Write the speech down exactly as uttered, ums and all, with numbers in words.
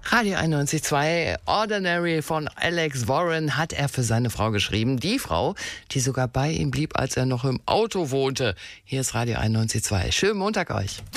Radio einundneunzig Komma zwei, Ordinary von Alex Warren hat er für seine Frau geschrieben. Die Frau, die sogar bei ihm blieb, als er noch im Auto wohnte. Hier ist Radio einundneunzig Komma zwei. Schönen Montag euch.